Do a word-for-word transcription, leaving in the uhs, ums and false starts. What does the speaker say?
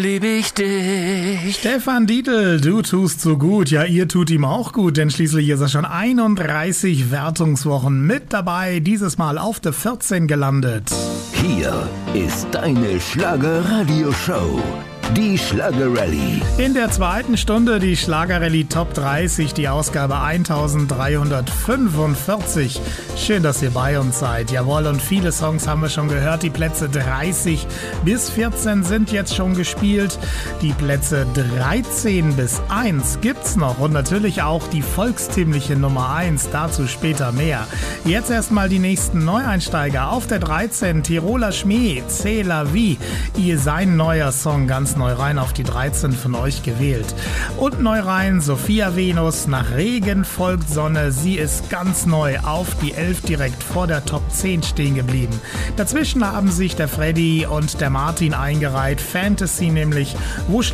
lieb ich dich. Stefan Dietl, du tust so gut. Ja, ihr tut ihm auch gut, denn schließlich ist er schon einunddreißig Wertungswochen mit dabei. Dieses Mal auf der vierzehn gelandet. Hier ist deine Schlagerradio-Show. Die Schlagerrallye. In der zweiten Stunde die Schlagerrallye Top dreißig, die Ausgabe eintausenddreihundertfünfundvierzig. Schön, dass ihr bei uns seid. Jawohl, und viele Songs haben wir schon gehört. Die Plätze dreißig bis vierzehn sind jetzt schon gespielt. Die Plätze dreizehn bis eins gibt's noch. Und natürlich auch die volkstümliche Nummer eins. Dazu später mehr. Jetzt erstmal die nächsten Neueinsteiger. Auf der dreizehn Tiroler Schmäh, C'est la vie. Ihr sein neuer Song, ganz neu rein auf die dreizehn von euch gewählt. Und neu rein Sophia Venus, nach Regen folgt Sonne. Sie ist ganz neu auf die elf direkt vor der Top zehn stehen geblieben. Dazwischen haben sich der Freddy und der Martin eingereiht. Fantasy nämlich, wo